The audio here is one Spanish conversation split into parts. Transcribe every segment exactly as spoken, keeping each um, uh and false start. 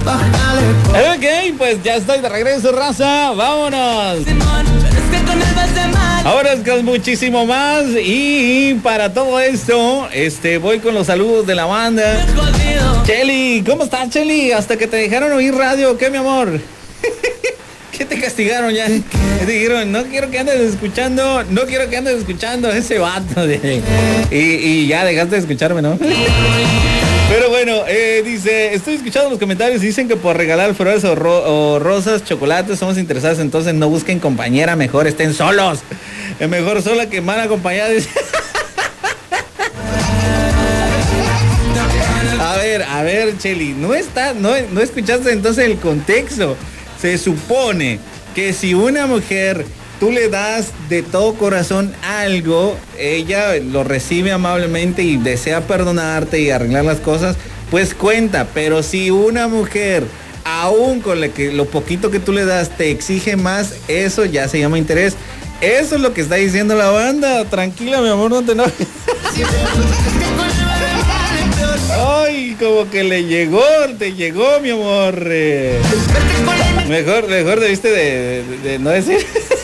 Ok, pues ya estoy de regreso, raza. Vámonos. Ahora es con muchísimo más. Y para todo esto, este, voy con los saludos de la banda. Cheli, ¿cómo estás, Cheli? Hasta que te dejaron oír radio, ¿qué, mi amor? ¿Qué te castigaron ya? Te dijeron, no quiero que andes escuchando, no quiero que andes escuchando a ese vato. De... Y, y ya dejaste de escucharme, ¿no? Pero bueno, eh, dice, estoy escuchando los comentarios y dicen que por regalar flores o, ro o rosas, chocolates, somos interesados, entonces no busquen compañera, mejor estén solos. Es mejor sola que mal acompañada. A ver, a ver, Cheli, no está, no, no escuchaste entonces el contexto. Se supone que si una mujer tú le das de todo corazón algo, ella lo recibe amablemente y desea perdonarte y arreglar las cosas, pues cuenta. Pero si una mujer, aún con lo, que, lo poquito que tú le das, te exige más, eso ya se llama interés. Eso es lo que está diciendo la banda. Tranquila, mi amor, no te enojes. Ay, como que le llegó, te llegó, mi amor. Eh, mejor, mejor debiste de, de, de no decir.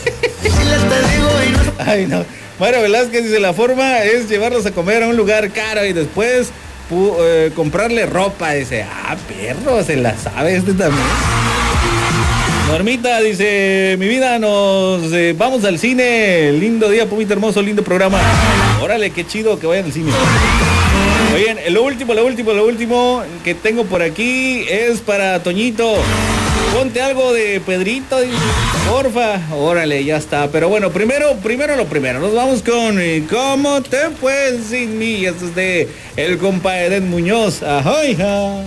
Ay, no. Mario Velázquez dice, la forma es llevarlos a comer a un lugar caro y después pu, eh, comprarle ropa. Dice, ah, perro, se la sabe este también. Normita dice, mi vida, nos eh, vamos al cine. Lindo día, Pumita hermoso, lindo programa. Órale, qué chido que vayan al cine. Oigan, lo último, lo último, lo último que tengo por aquí es para Toñito. Ponte algo de Pedrito, porfa. Órale, ya está. Pero bueno, primero, primero lo primero. Nos vamos con ¿Cómo te fue sin mí? Esto es de el compa Eden Muñoz. Ajoy, ja.